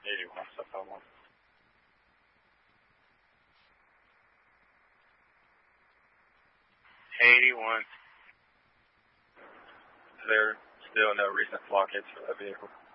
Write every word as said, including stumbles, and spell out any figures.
eighty-one, stuff on one. eighty-one. There still no recent blockades for that vehicle.